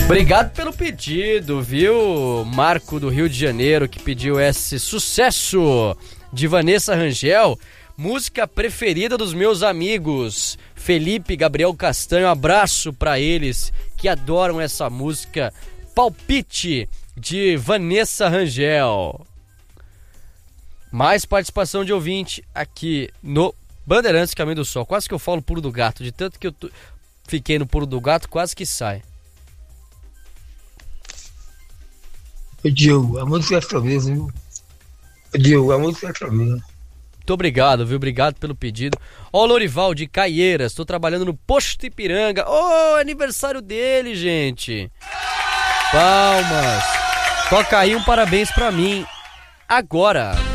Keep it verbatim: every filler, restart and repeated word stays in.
Obrigado pelo pedido, viu? Marco do Rio de Janeiro, que pediu esse sucesso de Vanessa Rangel. Música preferida dos meus amigos Felipe e Gabriel Castanho. Abraço pra eles que adoram essa música. Palpite de Vanessa Rangel. Mais participação de ouvinte aqui no Bandeirantes Caminho do Sol. Quase que eu falo Pulo do Gato. De tanto que eu t... fiquei no Pulo do Gato, quase que sai. Diogo, a música é sua mesmo. Diogo, a música é sua mesmo. Muito obrigado, viu? Obrigado pelo pedido. Ó, o Lorival de Caieiras. Tô trabalhando no Posto Ipiranga. Ô, oh, aniversário dele, gente. Palmas. Toca aí um parabéns pra mim. Agora.